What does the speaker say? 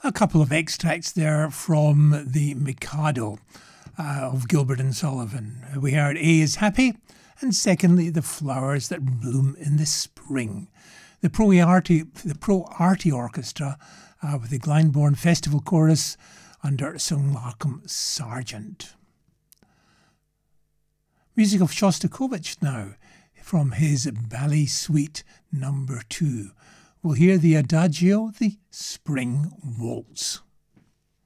A couple of extracts there from the Mikado of Gilbert and Sullivan. We heard A is Happy, and secondly, The Flowers That Bloom in the Spring. The Pro Arty Orchestra with the Glyndebourne Festival Chorus under Sir Malcolm Sargent. Music of Shostakovich now, from his Ballet Suite No. 2. We'll hear the Adagio, the Spring Waltz.